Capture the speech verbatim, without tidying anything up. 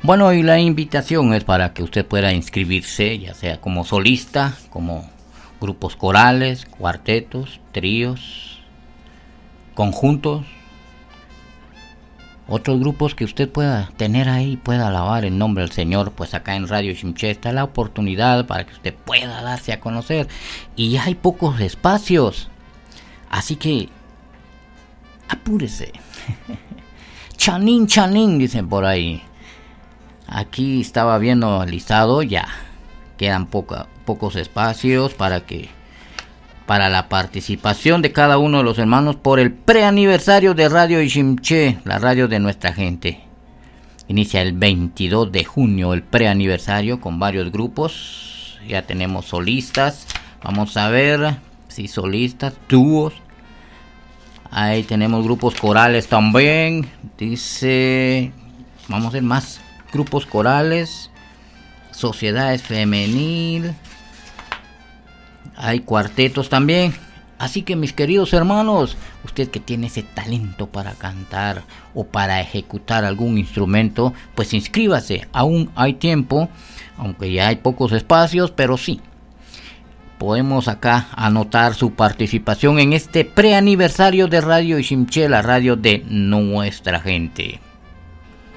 Bueno, y la invitación es para que usted pueda inscribirse, ya sea como solista, como grupos corales, cuartetos, tríos, conjuntos, otros grupos que usted pueda tener ahí, pueda alabar el nombre del Señor. Pues acá en Radio Ximché está la oportunidad para que usted pueda darse a conocer, y ya hay pocos espacios, así que apúrese. Chanín, chanín, dicen por ahí. Aquí estaba viendo el listado, ya quedan poca, pocos espacios para que para la participación de cada uno de los hermanos por el preaniversario de Radio Ximché, la radio de nuestra gente. Inicia el veintidós de junio el preaniversario con varios grupos. Ya tenemos solistas, vamos a ver si sí, solistas, dúos. Ahí tenemos grupos corales también. Dice, vamos a ver más grupos corales, sociedades femenil, hay cuartetos también. Así que, mis queridos hermanos, usted que tiene ese talento para cantar o para ejecutar algún instrumento, pues inscríbase, aún hay tiempo, aunque ya hay pocos espacios, pero sí, podemos acá anotar su participación en este preaniversario de Radio Ximché, la radio de nuestra gente.